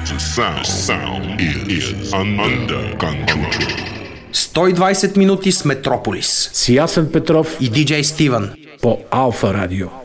Sound is under control. 120 минути с Метрополис. С Ясен Петров и диджей Стивън по Алфа Радио.